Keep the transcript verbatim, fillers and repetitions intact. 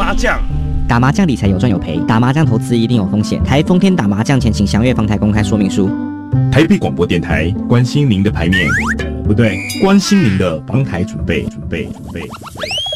麻将。 打麻将理财有赚有赔，打麻将投资一定有风险。台风天打麻将前，请详阅房台公开说明书。 台北广播电台关心您的牌面，不对，关心您的房台准备，准备，准备。